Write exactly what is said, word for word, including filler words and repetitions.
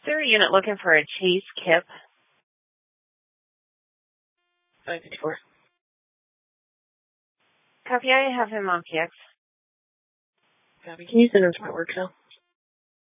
there a unit looking for a Chase Kip? five fifty-four. Copy, I have him on P X. Copy. Can you send him to my work cell?